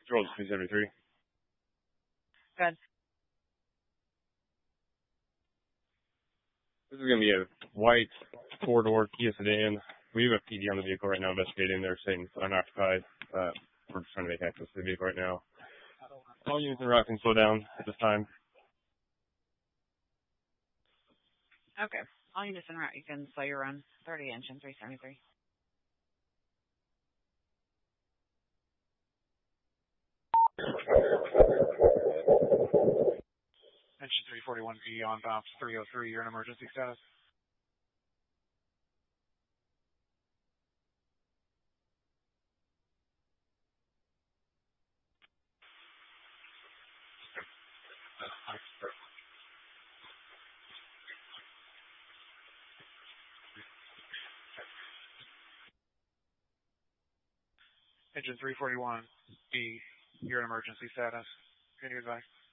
Rolls 373. Good. This is going to be a white four-door Kia sedan. We have a PD on the vehicle right now investigating. They're saying it's unoccupied. We're just trying to make access to the vehicle right now. All units en route can slow down at this time. Okay. All units en route, you can slow your run. 30 engine 373. Engine 341B on bounce 303, you're in emergency status. Engine 341B, you're in emergency status. Can you advise?